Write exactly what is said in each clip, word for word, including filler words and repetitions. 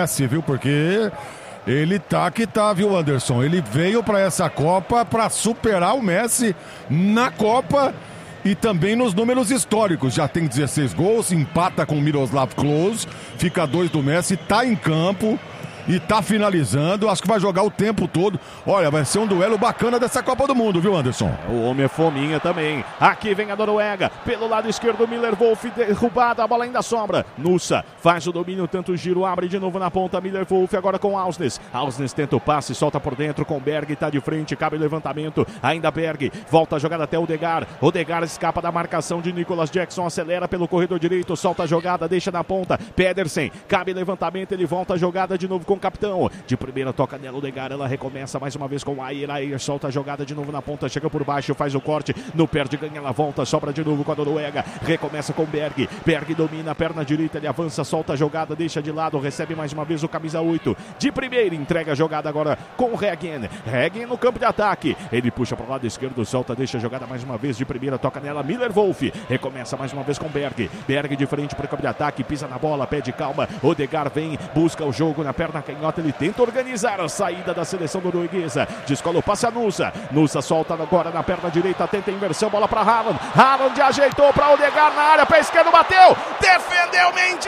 Messi, viu? Porque ele tá que tá, viu, Anderson? Ele veio para essa Copa para superar o Messi na Copa e também nos números históricos. Já tem dezesseis gols, empata com o Miroslav Klose, fica dois do Messi, tá em campo e tá finalizando. Acho que vai jogar o tempo todo. Olha, vai ser um duelo bacana dessa Copa do Mundo, viu, Anderson? O homem é fominha também. Aqui vem a Noruega. Pelo lado esquerdo, Miller Wolf derrubada. A bola ainda sobra. Nussa faz o domínio, tanto o giro. Abre de novo na ponta. Miller Wolf agora com Ausnes. Ausnes tenta o passe, solta por dentro com Berg. Tá de frente, cabe o levantamento. Ainda Berg. Volta a jogada até Odegaard. Odegaard escapa da marcação de Nicolas Jackson. Acelera pelo corredor direito. Solta a jogada, deixa na ponta. Pedersen. Cabe levantamento. Ele volta a jogada de novo com o capitão. De primeira toca nela Odegaard. Ela recomeça mais uma vez com Ayer. Ayer solta a jogada de novo na ponta. Chega por baixo, faz o corte. No perde, ganha, ela volta. Sobra de novo com a Noruega. Recomeça com Berg. Berg domina a perna direita. Ele avança, solta a jogada, deixa de lado. Recebe mais uma vez o camisa oito. De primeira, entrega a jogada agora com o Regen. Regen no campo de ataque. Ele puxa para o lado esquerdo, solta, deixa a jogada mais uma vez. De primeira, toca nela Miller Wolf. Recomeça mais uma vez com Berg. Berg de frente para o campo de ataque. Pisa na bola, pede calma. Odegaard vem, busca o jogo na perna canhota. Ele tenta organizar a saída da seleção norueguesa. Descola o passe a Nussa. Nussa solta agora na perna direita. Tenta a inversão, bola para Haaland. Haaland ajeitou para Odegaard na área. Pé esquerdo, bateu. Defendeu Mendy.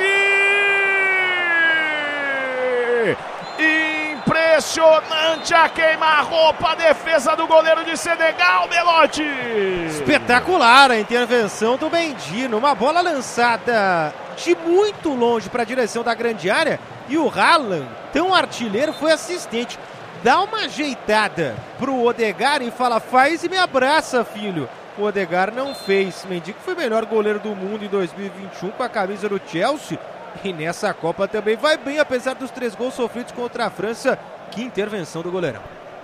Impressionante a queima-roupa, a defesa do goleiro de Senegal, Belotti. Espetacular a intervenção do Mendy, numa bola lançada de muito longe para a direção da grande área, e o Haaland, tão artilheiro, foi assistente. Dá uma ajeitada pro Odegaard e fala: faz e me abraça, filho. O Odegaard não fez. Mendy, que foi o melhor goleiro do mundo em dois mil e vinte e um com a camisa do Chelsea, e nessa Copa também vai bem, apesar dos três gols sofridos contra a França. Que intervenção do goleirão.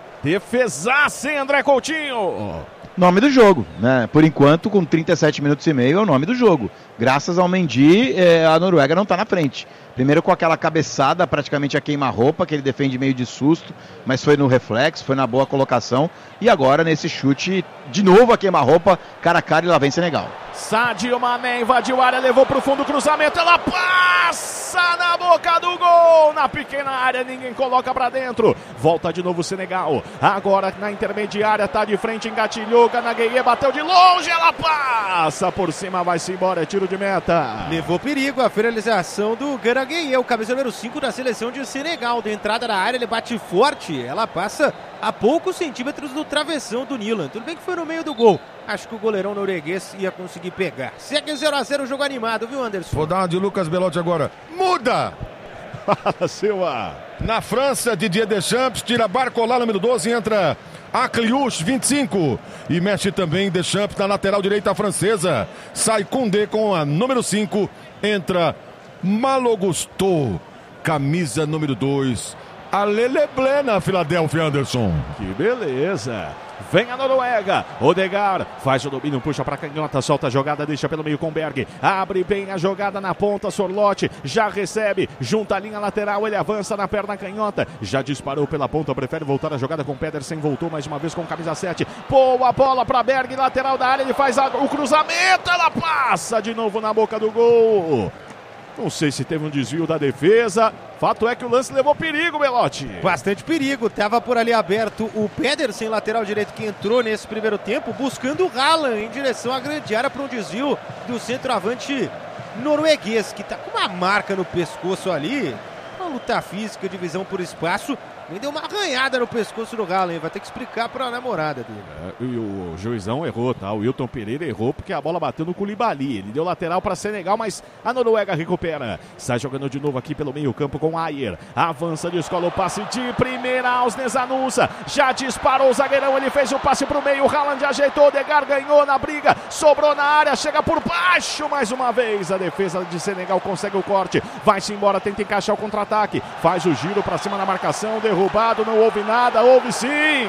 Defesaça, hein, André Coutinho? Nome do jogo, né? Por enquanto, com trinta e sete minutos e meio, é o nome do jogo. Graças ao Mendy, é, a Noruega não está na frente. Primeiro com aquela cabeçada, praticamente a queima-roupa, que ele defende meio de susto, mas foi no reflexo, foi na boa colocação. E agora nesse chute, de novo a queima-roupa, cara a cara, e lá vem Senegal. Sadio Mané invadiu a área, levou para o fundo o cruzamento, ela passa na boca do gol, na pequena área, ninguém coloca para dentro. Volta de novo o Senegal, agora na intermediária, tá de frente, engatilhou, Ganagueye bateu de longe, ela passa por cima, vai-se embora, é tiro de meta. Levou perigo a finalização do Ganagueye, o camisa número cinco da seleção de Senegal. De entrada na área, ele bate forte, ela passa a poucos centímetros do travessão do Nilan. Tudo bem que foi no meio do gol. Acho que o goleirão norueguês ia conseguir pegar. Segue zero a zero o jogo animado, viu, Anderson? Vou dar uma de Lucas Belotti agora. Muda! Fala, Silva. Na França, Didier Deschamps tira Barcola, número doze, entra Akliouche, vinte e cinco. E mexe também Deschamps na lateral direita francesa. Sai Koundé com a número cinco. Entra Malo Gusto, camisa número dois. Alele Blena, Filadélfia, Anderson. Que beleza. Vem a Noruega, Odegaard faz o domínio, puxa para canhota, solta a jogada, deixa pelo meio com Berg, abre bem a jogada na ponta, Sorloth já recebe, junta a linha lateral, ele avança na perna canhota, já disparou pela ponta, prefere voltar a jogada com Pedersen, voltou mais uma vez com camisa sete, boa bola para Berg, lateral da área, ele faz a, o cruzamento, ela passa de novo na boca do gol. Não sei se teve um desvio da defesa. Fato é que o lance levou perigo, Belotti. Bastante perigo. Tava por ali aberto o Pedersen, lateral direito, que entrou nesse primeiro tempo, buscando o Haaland em direção à grande área para um desvio do centroavante norueguês, que tá com uma marca no pescoço ali. Uma luta física, divisão por espaço. Me deu uma arranhada no pescoço do Haaland, vai ter que explicar para a namorada dele. É, e o juizão errou, tá? O Wilton Pereira errou porque a bola bateu no Koulibaly. Ele deu lateral para Senegal, mas a Noruega recupera. Sai jogando de novo aqui pelo meio campo com Ayer. Avança, descola o passe de primeira, Ausnes anuncia. Já disparou o zagueirão, ele fez o passe para o meio. Haaland ajeitou, Odegaard ganhou na briga. Sobrou na área, chega por baixo mais uma vez. A defesa de Senegal consegue o corte. Vai-se embora, tenta encaixar o contra-ataque. Faz o giro para cima na marcação, derrubado, não houve nada, houve sim.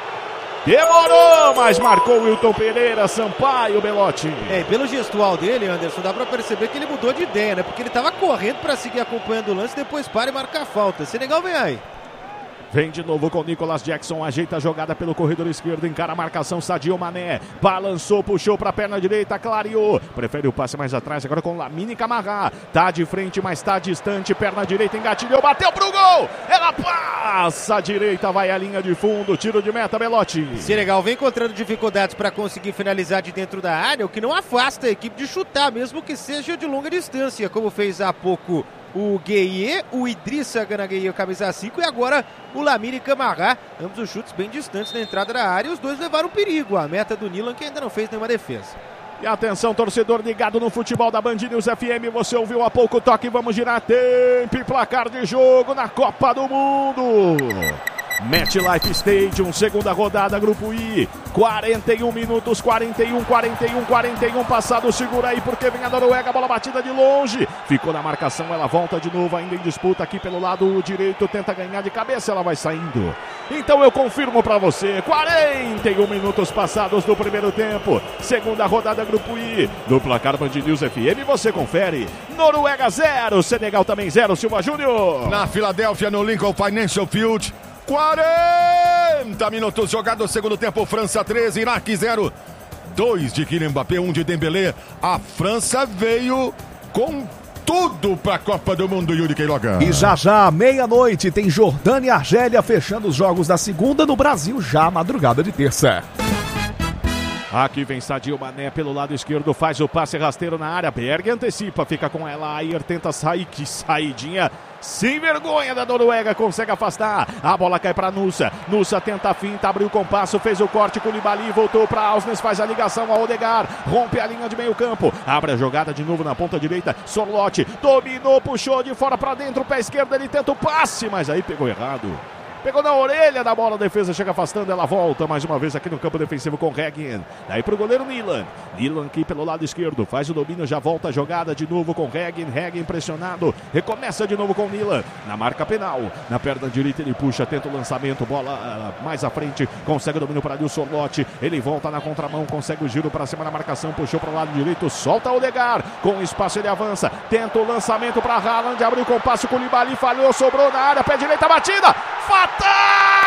Demorou, mas marcou o Wilton Pereira, Sampaio, Belotti. É, pelo gestual dele, Anderson, dá pra perceber que ele mudou de ideia, né? Porque ele tava correndo pra seguir acompanhando o lance, depois para e marca a falta. Senegal vem aí. Vem de novo com o Nicolas Jackson, ajeita a jogada pelo corredor esquerdo, encara a marcação, Sadio Mané, balançou, puxou para a perna direita, clareou, prefere o passe mais atrás, agora com Lamine Camara, tá de frente, mas tá distante, perna direita, engatilhou, bateu pro gol, ela passa à direita, vai à linha de fundo, tiro de meta, Belotti. Senegal vem encontrando dificuldades para conseguir finalizar de dentro da área, o que não afasta a equipe de chutar, mesmo que seja de longa distância, como fez há pouco o Gueye, o Idrissa Gana Gueye, camisa cinco, e agora o Lamine Camara, ambos os chutes bem distantes da entrada da área, e os dois levaram perigo, a meta do Nilan, que ainda não fez nenhuma defesa. E atenção, torcedor ligado no futebol da Band News F M, você ouviu há pouco o toque, vamos girar tempo e placar de jogo na Copa do Mundo. MetLife Stadium, segunda rodada, Grupo I, quarenta e um minutos, quarenta e um, quarenta e um, quarenta e um, passado, segura aí porque vem a Noruega, bola batida de longe, ficou na marcação, ela volta de novo, ainda em disputa aqui pelo lado direito, tenta ganhar de cabeça, ela vai saindo. Então eu confirmo pra você, quarenta e um minutos passados do primeiro tempo, segunda rodada, Grupo I, do placar Band News F M, você confere, Noruega zero, Senegal também zero, Silva Júnior. Na Filadélfia, no Lincoln Financial Field, quarenta minutos jogados, segundo tempo, França treze, Iraque zero. dois de Kylian Mbappé, um de Dembélé. A França veio com tudo para a Copa do Mundo, Yuri Queiroga. E já já, à meia-noite, tem Jordânia e Argélia fechando os jogos da segunda no Brasil, já madrugada de terça. Aqui vem Sadio Mané pelo lado esquerdo, faz o passe rasteiro na área, Berg antecipa, fica com ela, Ayer tenta sair, que saidinha sem vergonha da Noruega, consegue afastar, a bola cai para Nusa, Nusa tenta a finta, abriu o compasso, fez o corte com o Koulibaly, voltou para Ausnes, faz a ligação ao Odegaard, rompe a linha de meio campo, abre a jogada de novo na ponta direita, Sorloth, dominou, puxou de fora para dentro, pé esquerdo, ele tenta o passe, mas aí pegou errado. Pegou na orelha da bola, a defesa chega afastando, ela volta mais uma vez aqui no campo defensivo com Regin. Daí pro goleiro Nilan. Nilan aqui pelo lado esquerdo, faz o domínio, já volta a jogada de novo com Regin. Regin pressionado, recomeça de novo com Nilan. Na marca penal, na perna direita ele puxa, tenta o lançamento, bola uh, mais à frente, consegue o domínio para Nilson Lotti. Ele volta na contramão, consegue o giro para cima na marcação, puxou para o lado direito, solta o Odegaard. Com espaço ele avança, tenta o lançamento para Haaland, abriu o compasso com o Koulibaly, falhou, sobrou na área, pé direita, batida. Fatal!